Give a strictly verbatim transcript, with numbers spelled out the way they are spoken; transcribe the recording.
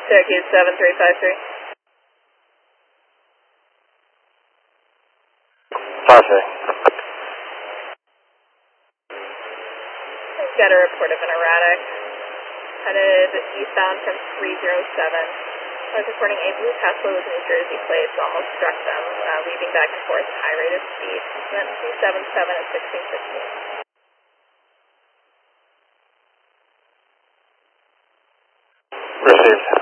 Syracuse seven three five three. Copy. Got a report of an erratic. Headed eastbound from three zero seven. I was reporting a blue Tesla with New Jersey plates, almost struck them, uh, weaving back and forth at high rate of speed. Went two seven seven and sixteen fifteen. Received.